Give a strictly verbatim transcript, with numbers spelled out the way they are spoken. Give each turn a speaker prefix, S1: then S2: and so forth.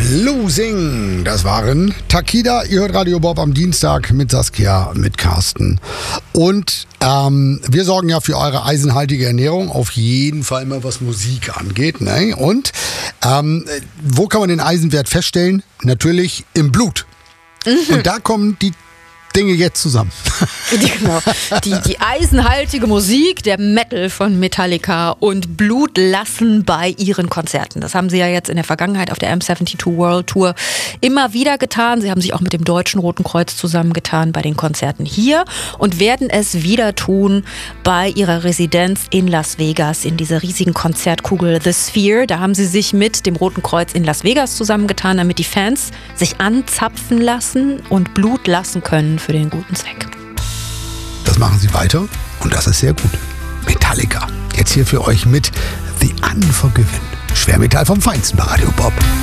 S1: Losing, das waren Takida. Ihr hört Radio Bob am Dienstag mit Saskia, mit Carsten. Und ähm, wir sorgen ja für eure eisenhaltige Ernährung, auf jeden Fall mal was Musik angeht. Ne? Und ähm, wo kann man den Eisenwert feststellen? Natürlich im Blut. Mhm. Und da kommen die Dinge jetzt zusammen.
S2: Genau. Die, die eisenhaltige Musik, der Metal von Metallica und Blut lassen bei ihren Konzerten. Das haben sie ja jetzt in der Vergangenheit auf der M zweiundsiebzig World Tour immer wieder getan. Sie haben sich auch mit dem Deutschen Roten Kreuz zusammengetan bei den Konzerten hier und werden es wieder tun bei ihrer Residenz in Las Vegas, in dieser riesigen Konzertkugel The Sphere. Da haben sie sich mit dem Roten Kreuz in Las Vegas zusammengetan, damit die Fans sich anzapfen lassen und Blut lassen können für den guten Zweck.
S1: Das machen sie weiter und das ist sehr gut. Metallica. Jetzt hier für euch mit The Unforgiven. Schwermetall vom Feinsten bei Radio Bob.